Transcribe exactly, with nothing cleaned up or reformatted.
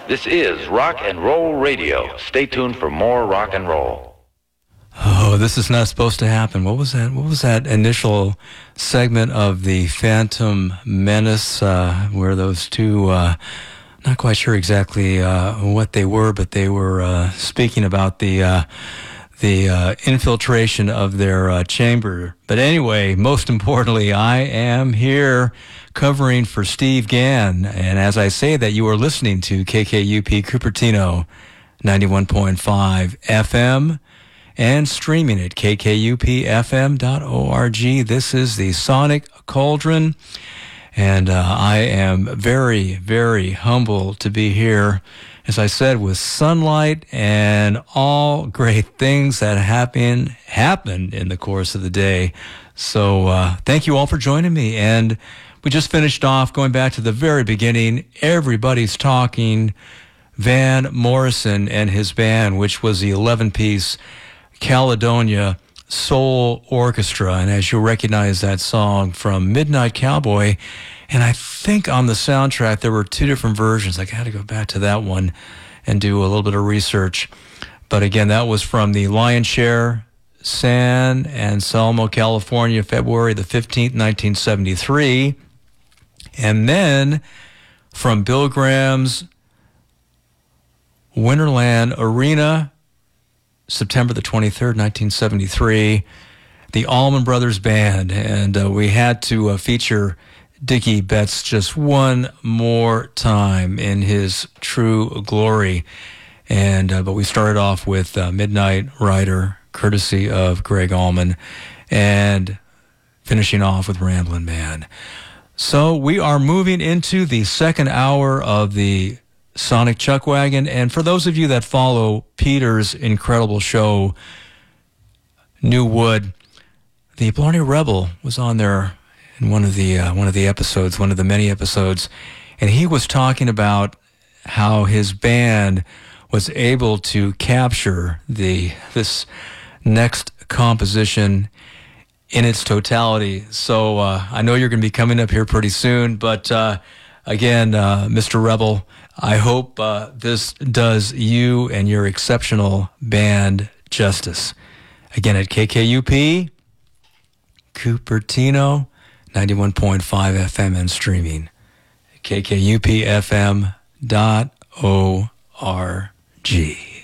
This is Rock and Roll Radio. Stay tuned for more rock and roll. Oh, this is not supposed to happen. What was that? What was that initial segment of the Phantom Menace, uh, where those two, uh, not quite sure exactly uh, what they were, but they were uh, speaking about the uh, the uh, infiltration of their uh, chamber. But anyway, most importantly, I am here covering for Steve Gann. And as I say that, you are listening to K K U P Cupertino ninety-one point five F M and streaming at k k u p f m dot org. This is the Sonic Cauldron, and uh, I am very, very humble to be here, as I said, with sunlight and all great things that happen happened in the course of the day. So uh, thank you all for joining me. And we just finished off, going back to the very beginning, Everybody's Talking, Van Morrison and his band, which was the eleven-piece Caledonia Soul Orchestra. And as you'll recognize that song from Midnight Cowboy, and I think on the soundtrack there were two different versions. I got to go back to that one and do a little bit of research. But again, that was from the Lion's Share, San Anselmo, California, February the fifteenth, nineteen seventy-three. And then from Bill Graham's Winterland Arena, September the twenty-third, nineteen seventy-three, the Allman Brothers Band. And uh, we had to uh, feature Dickie Betts just one more time in his true glory. And uh, but we started off with uh, Midnight Rider, courtesy of Greg Allman, and finishing off with Ramblin' Man. So we are moving into the second hour of the Sonic Chuckwagon. And for those of you that follow Peter's incredible show, New Wood, the Blarney Rebel was on there in one of the uh, one of the episodes, one of the many episodes, and he was talking about how his band was able to capture the this next composition in its totality. So uh, I know you're going to be coming up here pretty soon, but uh, again, uh, Mister Rebel, I hope uh, this does you and your exceptional band justice. Again, at K K U P, Cupertino, ninety-one point five F M and streaming, k k u p f m dot org.